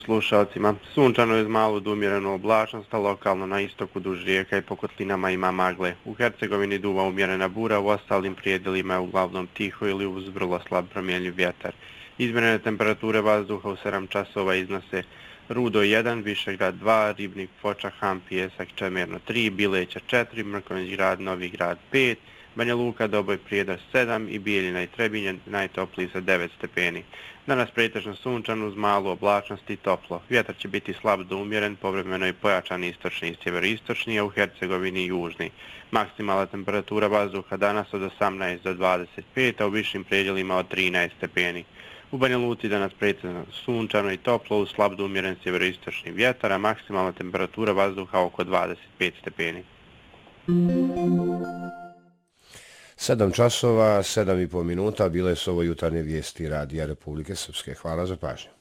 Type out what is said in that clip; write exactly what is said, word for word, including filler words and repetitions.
Slušalcima, sunčano je uz malu do umjerenu oblačnost, a lokalno na istoku duž rijeka i po kotlinama ima magle. U Hercegovini duva umjerena bura, u ostalim prijedelima je uglavnom tiho ili uz vrlo slab promjenjiv vjetar. Izmjerene temperature vazduha u sedam časova iznose Rudo jedan, Višegrad dva, Ribnik, Foča, Ham, Pijesak, Čemerno tri, Bileća četiri, Mrkonjić grad, Novi grad pet, Banja Luka, Doboj, Prijedor sedam i Bijeljina i Trebinje najtopliji sa devet stepeni. Danas pretežno sunčano uz malu oblačnost i toplo. Vjetar će biti slab do umjeren, povremeno i pojačan istočni i sjeveroistočni, a u Hercegovini južni. Maksimalna temperatura vazduha danas od osamnaest do dvadeset pet, a u višim predjelima od trinaest stepeni. U Banja Luci danas pretežno sunčano i toplo uz slab do umjeren sjeveroistočni vjetar, a maksimalna temperatura vazduha oko dvadeset pet stepeni. Sedam časova, sedam i pol minuta, bile su ovo jutarnje vijesti Radija Republike Srpske. Hvala za pažnju.